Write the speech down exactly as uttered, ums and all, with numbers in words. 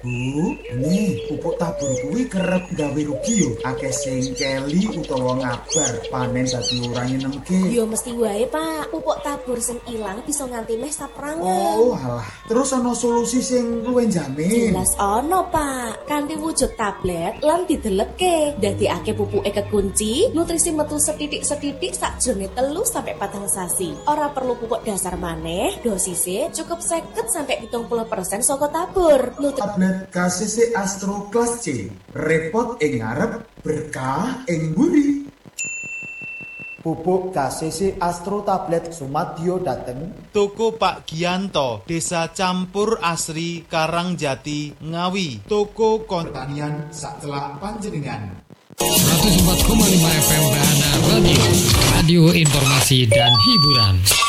Bu, nih pupuk tabur kuwi kerep gawe rugi yo. Akeh sing keli utawa ngabar panen dadi ora nyenengke. Yo mesti wae, Pak. Pupuk tabur sing ilang bisa nganti meh saprangan. Oh, alah. Terus ana solusi sing luwih jamin. Jelas ono, Pak. Kanthi wujud tablet lan didelepke, dadekake pupuke kekunci, nutrisi metu setitik-setitik sakjroning telu sampai patang sasi. Ora perlu pupuk dasar maneh, dosise cukup seket sampai pitung puluh persen saka tabur. Nutri Tablet K C C Astro Class C, repot ing ngarep, berkah ing mburi. Pupuk K C C Astro Tablet Sumadyo dateng Toko Pak Gianto, Desa Campur Asri, Karangjati, Ngawi. Toko Pertanian sacelak panjenengan. seratus empat koma lima F M Bahana Radio, radio informasi dan hiburan.